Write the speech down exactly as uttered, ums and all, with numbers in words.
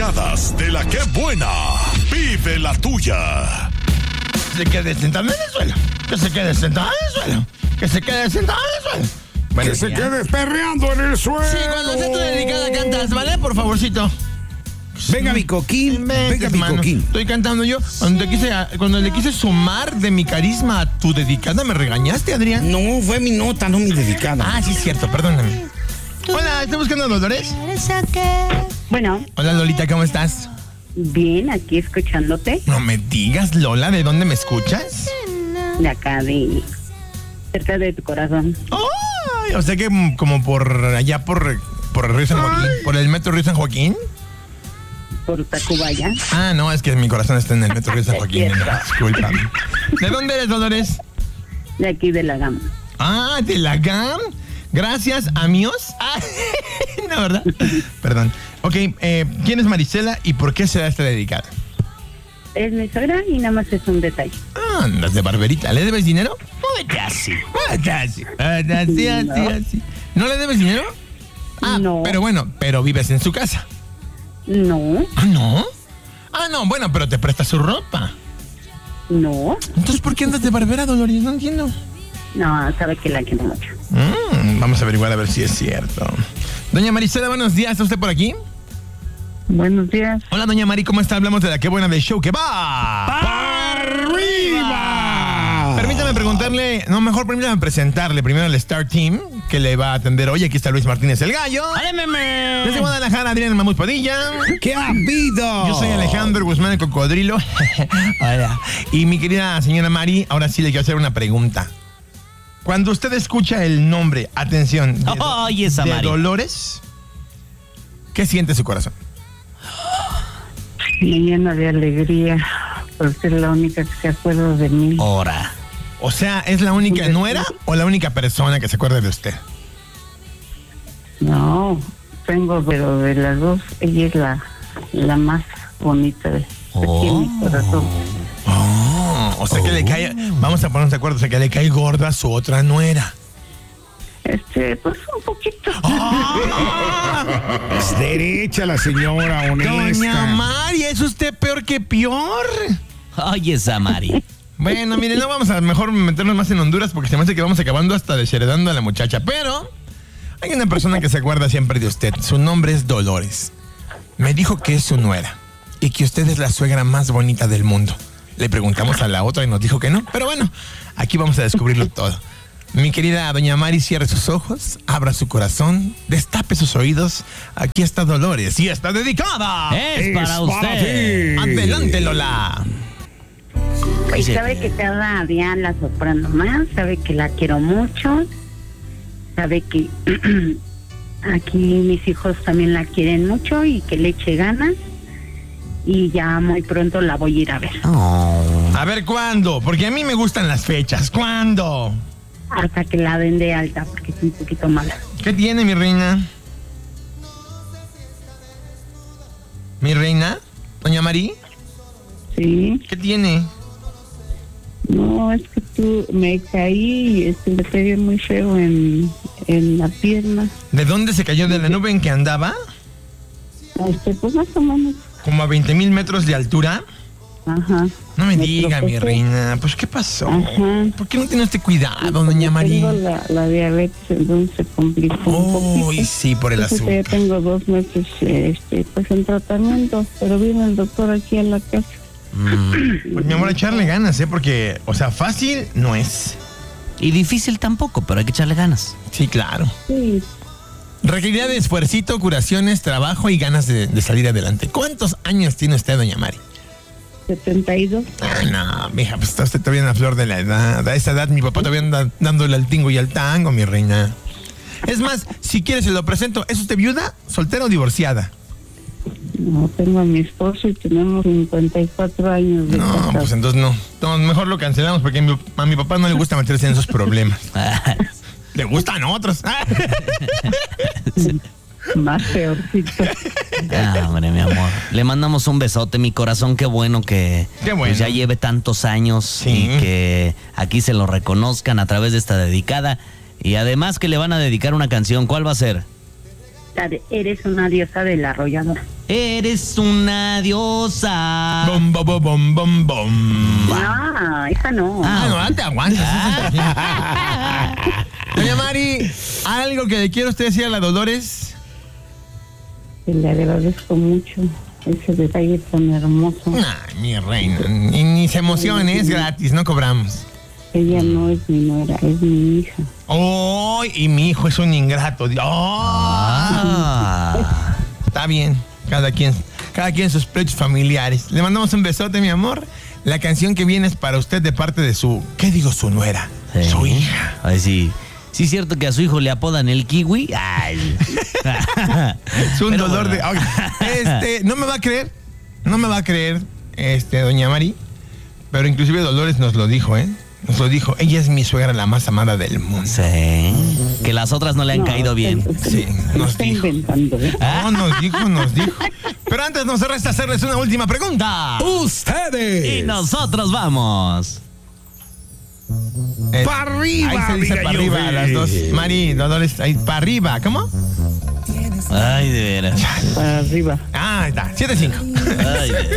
dedicadas de la que buena. Vive la tuya. Se quede sentado en el suelo. Que se quede sentado en el suelo. Que se quede sentado en el suelo. Bueno, que se ya. quede perreando en el suelo. Sí, cuando sea tu dedicada cantas, ¿vale? Por favorcito. Venga, mi coquín. Venga, mi mano. coquín. Estoy cantando yo. Cuando, te quise, cuando le quise sumar de mi carisma a tu dedicada, ¿me regañaste, Adrián? No, fue mi nota, no mi dedicada. Ah, sí, es cierto, perdóname. Hola, ¿estás buscando a Dolores? Bueno, Hola, Lolita, ¿cómo estás? bien, aquí escuchándote, No me digas, Lola, ¿de dónde me escuchas? de acá, de cerca de tu corazón. Ay, o sea que mm, como por allá, por, por Río San Joaquín, por el metro Río San Joaquín. Por Tacubaya. Ah, no, es que mi corazón está en el metro Río San Joaquín. Cierto. Discúlpame. ¿De dónde eres, Dolores? De aquí de la gama. Ah, de la G A M. Gracias, amigos. Ah, no, ¿verdad? Perdón. Ok, eh, ¿quién es Marisela y por qué se da esta dedicada? Es mi suegra y nada más es un detalle. Ah, andas de barberita. ¿Le debes dinero? Muy así. Muy así. Así, así, No. así. ¿No le debes dinero? Ah, No. pero bueno, pero vives en su casa. No, Ah, ¿no? Ah, no, bueno, pero te presta su ropa. no, Entonces, ¿por qué andas de barbera, Dolores? No entiendo. no, sabe que la quiero mucho. Mm, vamos a averiguar a ver si es cierto. Doña Marisela, buenos días. ¿Está usted por aquí? Buenos días. Hola, doña Mari, ¿cómo está? Hablamos de la Qué Buena del show que va ¡Para arriba! Permítame preguntarle, no, mejor permítame presentarle primero al Star Team que le va a atender hoy. Aquí está Luis Martínez el Gallo. Desde Guadalajara, Adrián Mamut Padilla. ¿Qué ha habido? Yo soy Alejandro Guzmán el Cocodrilo. Hola. Y mi querida señora Mari, ahora sí le quiero hacer una pregunta. Cuando usted escucha el nombre, atención, de, Ay, esa de Mari. Dolores, ¿qué siente su corazón? Me llena de alegría por ser la única que se acuerda de mí. Ahora. O sea, ¿es la única nuera o la única persona que se acuerda de usted? No, tengo, pero de las dos, ella es la, la más bonita de, de aquí en mi corazón. Oh, o sea que le cae, vamos a ponernos de acuerdo, o sea que le cae gorda a su otra nuera. Este, pues un poquito. Es derecha la señora, honesta. Doña Mari, ¿es usted peor que peor? Oye, esa Mari. Bueno, miren, no vamos a mejor meternos más en Honduras porque se me hace que vamos acabando hasta desheredando a la muchacha. Pero hay una persona que se acuerda siempre de usted. Su nombre es Dolores. Me dijo que es su nuera y que usted es la suegra más bonita del mundo. Le preguntamos a la otra y nos dijo que no. Pero bueno, aquí vamos a descubrirlo todo. Mi querida doña Mari, cierre sus ojos, abra su corazón, destape sus oídos. Aquí está Dolores y está dedicada. Es para para usted. ti. Adelante, Lola. Y sabe que cada día la sorprendo más, sabe que la quiero mucho, sabe que aquí mis hijos también la quieren mucho y que le eche ganas y ya muy pronto la voy a ir a ver. Oh. A ver, ¿cuándo? Porque a mí me gustan las fechas. ¿Cuándo? Hasta que la den de alta porque es un poquito mala. ¿Qué tiene, mi reina? ¿Mi reina? ¿Doña Mari? Sí, ¿Qué tiene? no, es que tú me caí y este, me pegué muy feo en, en la pierna. ¿De dónde se cayó? ¿De la nube en que andaba? Este, pues más o menos. ¿Como a veinte mil metros de altura? Ajá. No me Me diga, mi tropecé. reina. Pues, ¿qué pasó? Ajá. ¿Por qué no tiene usted cuidado, doña Como Mari? tengo la, la diabetes, entonces se complicó un Uy, poquito. sí, por el Entonces, ya azúcar. tengo dos meses este, pues en tratamiento, pero viene el doctor aquí a la casa. Pues, mi amor, echarle ganas, ¿eh? Porque, o sea, fácil no es. Y difícil tampoco, pero hay que echarle ganas. Sí, claro. Sí, Requeriría de esfuercito, curaciones, trabajo y ganas de, de salir adelante. ¿Cuántos años tiene usted, doña Mari? setenta y dos. Ah, no, mija, pues está usted todavía en la flor de la edad. A esa edad mi papá todavía anda dándole al tingo y al tango, mi reina. Es más, si quiere se lo presento. ¿Es usted viuda, soltera o divorciada? No, tengo a mi esposo y tenemos cincuenta y cuatro años de No, casados. pues entonces no. No, mejor lo cancelamos porque a mi, a mi papá no le gusta meterse en esos problemas. Le gustan otros. Más peorcito. Ah, hombre, mi amor. Le mandamos un besote, mi corazón. Qué bueno que Qué bueno. pues, ya lleve tantos años Sí. y que aquí se lo reconozcan a través de esta dedicada. Y además que le van a dedicar una canción. ¿Cuál va a ser? La de Eres una diosa del arrollador. Eres una diosa. Bom, bom, bom, bom, bom, bom. No, esa no. Ah, no, no te aguantas. Doña Mari, ¿algo que le quiero usted decir a la Dolores? Le agradezco mucho ese detalle tan hermoso. Ay, mi reina, ni, ni se emocione, es gratis, no cobramos. Ella no es mi nuera, es mi hija. ¡Oh! Y mi hijo es un ingrato. ¡Oh! Ah. Está bien, cada quien, cada quien sus pleitos familiares. Le mandamos un besote, mi amor. La canción que viene es para usted de parte de su, ¿qué digo? Su nuera, Sí. su hija. Ay, sí. Sí es cierto que a su hijo le apodan el kiwi. Ay. Es un Pero dolor bueno. de... Oiga, este, no me va a creer, no me va a creer, este, doña Mari, pero inclusive Dolores nos lo dijo, ¿eh? Nos lo dijo, ella es mi suegra la más amada del mundo. Sí. Que las otras no le han No, caído bien. usted- Sí, nos está dijo. inventando, ¿eh? No, nos dijo, nos dijo. Pero antes nos resta hacerles una última pregunta. Ustedes. Y nosotros vamos. Eh, ¡Pa' arriba, Ahí se dice amiga para arriba, Yobe! las dos. Mari, Dolores, ahí para arriba. ¿Cómo? Ay, de veras. Para arriba. Ah, ahí está. siete cinco. Ay, de